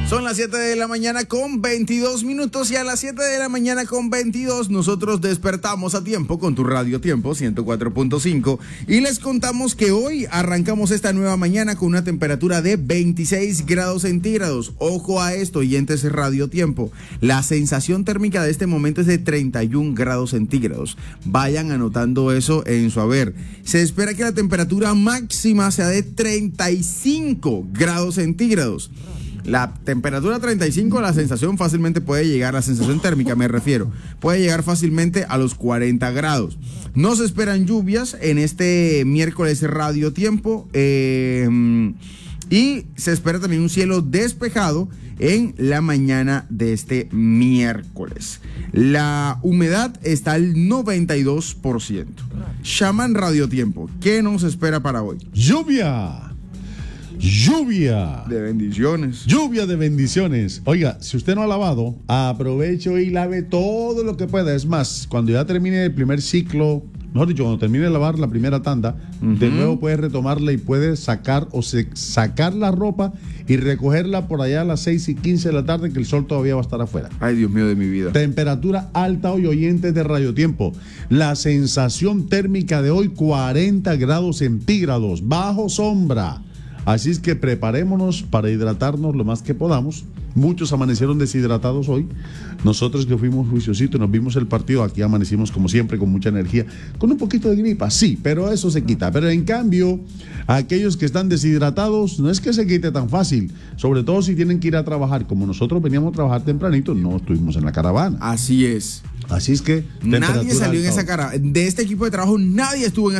Son las 7 de la mañana con 22 minutos y a las 7 de la mañana con 22 nosotros despertamos a tiempo con tu Radio Tiempo 104.5 y les contamos que hoy arrancamos esta nueva mañana con una temperatura de 26 grados centígrados. Ojo a esto, oyentes de Radio Tiempo. La sensación térmica de este momento es de 31 grados centígrados. Vayan anotando eso en su haber. Se espera que la temperatura máxima sea de 35 grados centígrados. La temperatura 35, la sensación fácilmente puede llegar, la sensación térmica me refiero, puede llegar fácilmente a los 40 grados. No se esperan lluvias en este miércoles Radio Tiempo y se espera también un cielo despejado en la mañana de este miércoles. La humedad está al 92%. Shaman Radio Tiempo, ¿qué nos espera para hoy? Lluvia de bendiciones. Lluvia de bendiciones. Oiga, si usted no ha lavado, aproveche y lave todo lo que pueda. Es más, cuando ya termine el primer ciclo, mejor dicho, cuando termine de lavar la primera tanda, de nuevo puede retomarla y puede sacar la ropa y recogerla por allá a las 6:15 de la tarde, que el sol todavía va a estar afuera. Ay, Dios mío de mi vida. Temperatura alta hoy, oyentes de Radio Tiempo. La sensación térmica de hoy, 40 grados centígrados, bajo sombra. Así es que preparémonos para hidratarnos lo más que podamos. Muchos amanecieron deshidratados hoy. Nosotros que fuimos juiciositos, nos vimos el partido, aquí amanecimos como siempre con mucha energía, con un poquito de gripa, sí, pero eso se quita. Pero en cambio, aquellos que están deshidratados, no es que se quite tan fácil, sobre todo si tienen que ir a trabajar. Como nosotros veníamos a trabajar tempranito, no estuvimos en la caravana. Así es. Así es que nadie salió en esa caravana. De este equipo de trabajo, nadie estuvo en